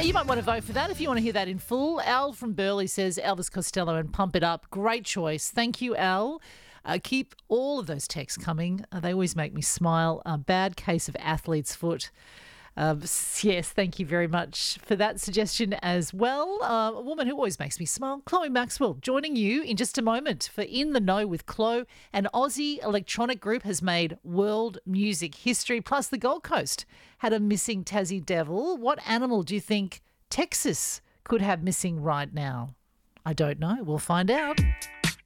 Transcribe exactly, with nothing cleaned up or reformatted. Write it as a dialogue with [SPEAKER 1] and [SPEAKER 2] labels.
[SPEAKER 1] you might want to vote for that if you want to hear that in full. Al from Burleigh says Elvis Costello and Pump It Up. Great choice. Thank you, Al. Uh, keep all of those texts coming. Uh, they always make me smile. A bad case of athlete's foot. Uh, yes, thank you very much for that suggestion as well. Uh, a woman who always makes me smile, Chloe Maxwell, joining you in just a moment for In the Know with Chloe. An Aussie electronic group has made world music history, plus the Gold Coast had a missing Tassie devil. What animal do you think Texas could have missing right now? I don't know. We'll find out.